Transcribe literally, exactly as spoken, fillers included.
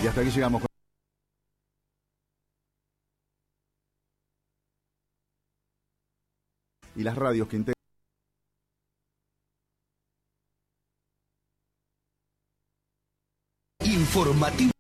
Y hasta aquí llegamos con... Y las radios que integran... Informativo.